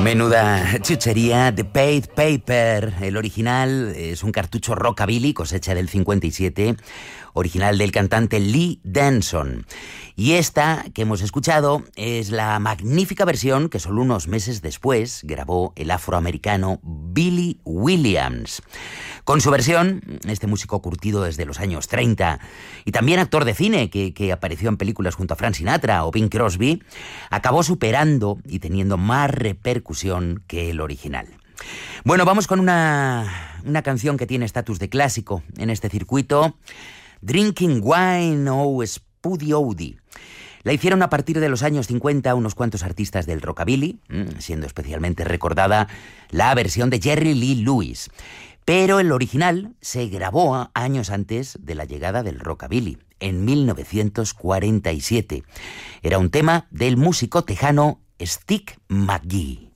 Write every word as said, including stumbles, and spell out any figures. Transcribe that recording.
Menuda chuchería. The Paid Paper. El original es un cartucho rockabilly, cosecha del cincuenta y siete, original del cantante Lee Denson. Y esta que hemos escuchado es la magnífica versión que solo unos meses después grabó el afroamericano Billy Williams. Con su versión, este músico curtido desde los años treinta y también actor de cine que, que apareció en películas junto a Frank Sinatra o Bing Crosby, acabó superando y teniendo más repercusión que el original. Bueno, vamos con una, una canción que tiene estatus de clásico en este circuito, Drinking Wine o Spuddy Oldie. La hicieron a partir de los años cincuenta unos cuantos artistas del rockabilly, siendo especialmente recordada la versión de Jerry Lee Lewis. Pero el original se grabó años antes de la llegada del rockabilly, en mil novecientos cuarenta y siete. Era un tema del músico tejano Stick McGee.